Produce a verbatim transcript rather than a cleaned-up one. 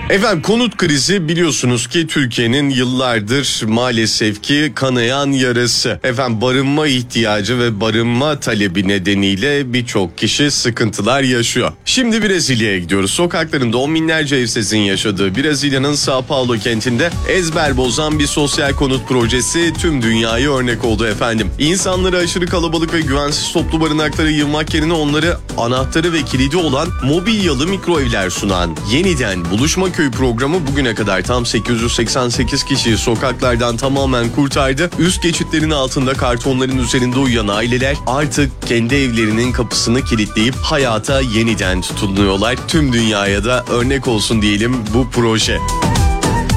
Efendim, konut krizi biliyorsunuz ki Türkiye'nin yıllardır maalesef ki kanayan yarası. Efendim, barınma ihtiyacı ve barınma talebi nedeniyle birçok kişi sıkıntılar yaşıyor. Şimdi Brezilya'ya gidiyoruz. Sokaklarında on binlerce evsizin yaşadığı Brezilya'nın São Paulo kentinde ezber bozan bir sosyal konut projesi tüm dünyaya örnek oldu efendim. İnsanları aşırı kalabalık ve güvensiz toplu barınaklara yığmak yerine onları anahtarı ve kilidi olan mobilyalı mikro evler sunan Yeniden Buluşma Köyü programı bugüne kadar tam sekiz yüz seksen sekiz kişiyi sokaklardan tamamen kurtardı. Üst geçitlerin altında kartonların üzerinde uyuyan aileler artık kendi evlerinin kapısını kilitleyip hayata yeniden tutunuyorlar. Tüm dünyaya da örnek olsun diyelim bu proje.